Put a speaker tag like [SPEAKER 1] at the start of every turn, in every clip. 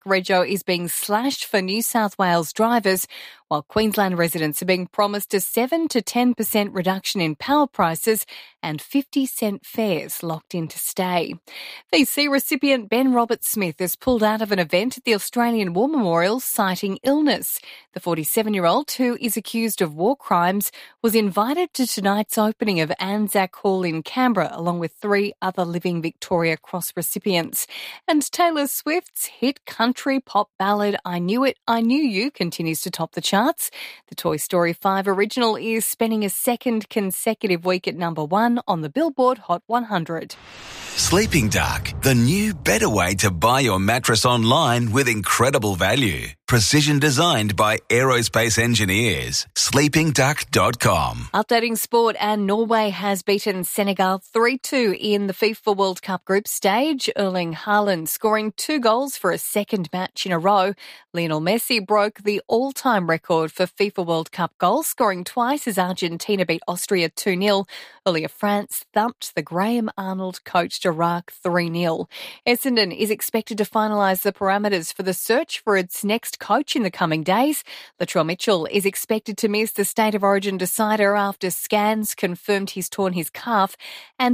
[SPEAKER 1] rego is being slashed for New South Wales drivers, while Queensland residents are being promised a 7 to 10% reduction in power prices and 50-cent fares locked in to stay. VC recipient Ben Roberts-Smith has pulled out of an event at the Australian War Memorial citing illness. The 47-year-old, who is accused of war crimes, was invited to tonight's opening of Anzac Hall in Canberra, along with 3 other Living Victoria Cross recipients. And Taylor Swift's hit country pop ballad I Knew It, I Knew You continues to top the charts. The Toy Story 5 original is spending a second consecutive week at number 1 on the Billboard Hot 100.
[SPEAKER 2] Sleeping Duck, the new better way to buy your mattress online with incredible value. Precision designed by aerospace engineers. sleepingduck.com.
[SPEAKER 1] Updating sport, and Norway has beaten Senegal 3-2 in the FIFA World Cup group stage. Erling Haaland scoring 2 goals for a second match in a row. Lionel Messi broke the all-time record for FIFA World Cup goals, scoring twice as Argentina beat Austria 2-0. Earlier, France thumped the Graham Arnold-coached Iraq 3-0. Essendon is expected to finalise the parameters for the search for its next coach in the coming days. Latrell Mitchell is expected to miss the State of Origin decider after scans confirmed he's torn his calf. And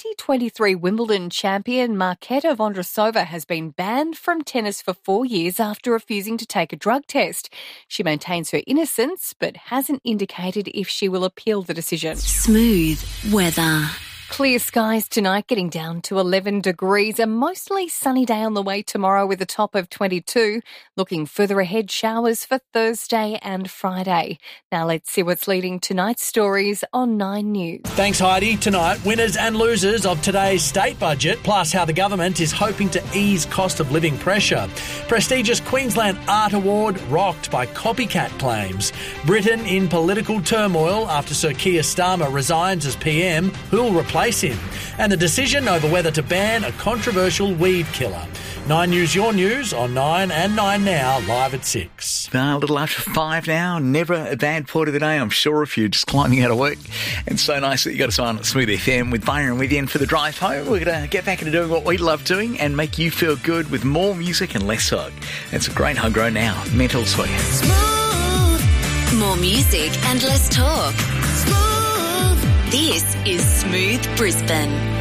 [SPEAKER 1] 2023 Wimbledon champion Marketa Vondrousova has been banned from tennis for 4 years after refusing to take a drug test. She maintains her innocence but hasn't indicated if she will appeal the decision.
[SPEAKER 3] Smooth weather.
[SPEAKER 1] Clear skies tonight, getting down to 11 degrees. A mostly sunny day on the way tomorrow with a top of 22. Looking further ahead, showers for Thursday and Friday. Now let's see what's leading tonight's stories on 9 News.
[SPEAKER 4] Thanks, Heidi. Tonight, winners and losers of today's state budget, plus how the government is hoping to ease cost of living pressure. Prestigious Queensland Art Award rocked by copycat claims. Britain in political turmoil after Sir Keir Starmer resigns as PM. Who'll replace him? And the decision over whether to ban a controversial weed killer. 9 News, your news on 9 and 9 Now, live at 6.
[SPEAKER 5] A little after 5 now. Never a bad part of the day, I'm sure, if you're just climbing out of work. And so nice that you got us on at Smooth FM with Byron with you. And for the drive home, we're going to get back into doing what we love doing and make you feel good with more music and less hug. It's a great homegrown now. Mental Sweet.
[SPEAKER 3] Smooth. More music and less talk. Smooth. This is Smooth Brisbane.